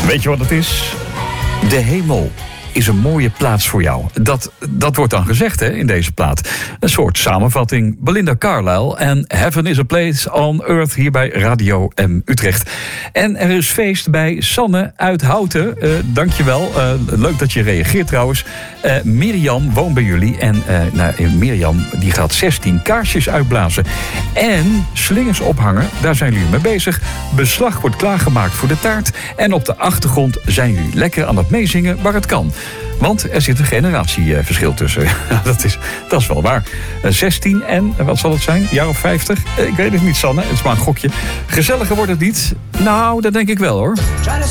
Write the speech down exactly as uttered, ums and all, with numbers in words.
Weet je wat het is? De hemel is een mooie plaats voor jou. Dat, dat wordt dan gezegd hè, in deze plaat. Een soort samenvatting. Belinda Carlisle en Heaven is a Place on Earth hier bij Radio M Utrecht. En er is feest bij Sanne uit Houten. Uh, dankjewel. Uh, leuk dat je reageert trouwens. Uh, Mirjam woont bij jullie. En uh, nou, Mirjam die gaat zestien kaarsjes uitblazen. En slingers ophangen, daar zijn jullie mee bezig. Beslag wordt klaargemaakt voor de taart. En op de achtergrond zijn jullie lekker aan het meezingen waar het kan. Want er zit een generatieverschil tussen. dat, is, dat is wel waar. zestien en, wat zal het zijn? Een jaar of vijftig? Ik weet het niet, Sanne. Het is maar een gokje. Gezelliger wordt het niet? Nou, dat denk ik wel, hoor.